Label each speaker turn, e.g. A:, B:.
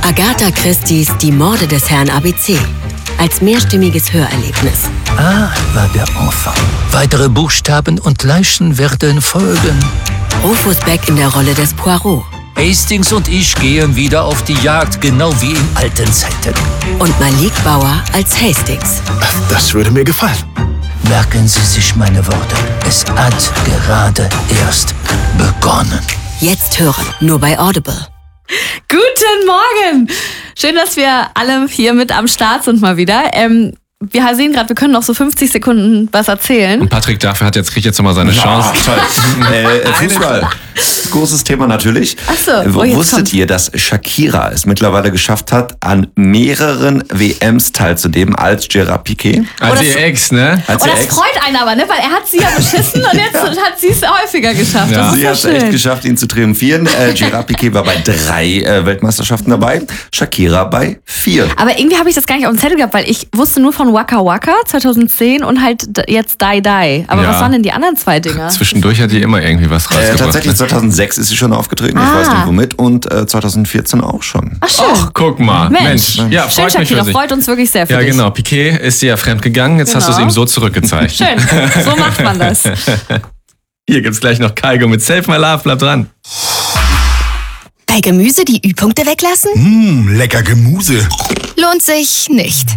A: Agatha Christie's Die Morde des Herrn ABC. Als mehrstimmiges Hörerlebnis.
B: A war der Enfant. Weitere Buchstaben und Leichen werden folgen.
A: Rufus Beck in der Rolle des Poirot.
B: Hastings und ich gehen wieder auf die Jagd, genau wie in alten Zeiten.
A: Und Malik Bauer als Hastings.
C: Das würde mir gefallen.
B: Merken Sie sich meine Worte. Es hat gerade erst begonnen.
A: Jetzt hören, nur bei Audible.
D: Guten Morgen! Schön, dass wir alle hier mit am Start sind mal wieder. Wir sehen gerade, wir können noch so 50 Sekunden was erzählen.
E: Und Patrick kriegt jetzt nochmal seine Chance.
F: Fußball. Großes Thema natürlich.
D: Ach so,
F: Wusstet ihr, dass Shakira es mittlerweile geschafft hat, an mehreren WMs teilzunehmen als Gerard Piqué?
E: Als ihr Ex, ne?
F: Als
D: Und
F: ihr
D: das
F: Ex.
D: freut einen aber, ne? Weil er hat sie ja beschissen und jetzt hat sie es häufiger geschafft.
E: Ja.
D: Das ist
F: Sie
D: ja
F: hat es
D: schön.
F: echt geschafft, ihn zu triumphieren. Gerard Piqué war bei 3 Weltmeisterschaften dabei, Shakira bei 4.
D: Aber irgendwie habe ich das gar nicht auf dem Zettel gehabt, weil ich wusste nur von Waka Waka 2010 und halt jetzt Die Die. Aber
E: Ja.
D: was waren denn die anderen 2 Dinger?
E: Zwischendurch hat die immer irgendwie was rausgebracht.
F: Tatsächlich 2006 ist sie schon aufgetreten, ich weiß nicht womit, und 2014 auch schon.
D: Ach schön.
E: Ach, guck mal.
D: Mensch.
E: Ja,
D: Schön,
E: freut mich
D: Shakira,
E: für dich.
D: freut uns wirklich sehr für
E: Ja,
D: dich.
E: genau. Piqué ist dir ja fremdgegangen, jetzt hast du es
D: Genau.
E: ihm so zurückgezeigt.
D: Schön, so macht man das.
E: Hier gibt's gleich noch Kaigo mit Save My Love, bleib dran.
G: Bei Gemüse die Ü-Punkte weglassen?
C: Lecker Gemüse.
G: Lohnt sich nicht.